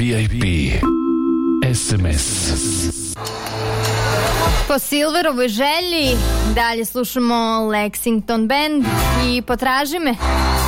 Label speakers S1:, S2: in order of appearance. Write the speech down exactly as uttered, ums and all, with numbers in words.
S1: V I P S M S.
S2: Po Silverovoj želji dalje slušamo Lexington Band i Potraži me.